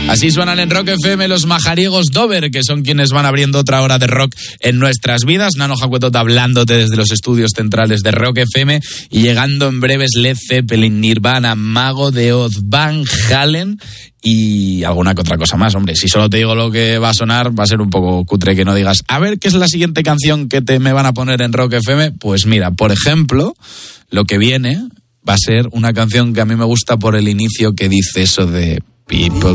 Así suenan en Rock FM los majariegos Dover, que son quienes van abriendo otra hora de rock en nuestras vidas. Nano Jacuetota hablándote desde los estudios centrales de Rock FM y llegando en breves Led Zeppelin, Nirvana, Mago de Oz, Van Halen y alguna que otra cosa más. Hombre, si solo te digo lo que va a sonar, va a ser un poco cutre que no digas, a ver, ¿qué es la siguiente canción que me van a poner en Rock FM? Pues mira, por ejemplo, lo que viene va a ser una canción que a mí me gusta por el inicio, que dice eso de People